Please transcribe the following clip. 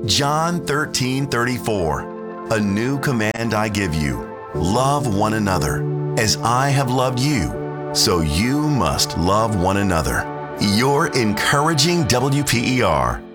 John 13:34. A new command I give you, love one another. As I have loved you, so you must love one another. Your encouraging WPER.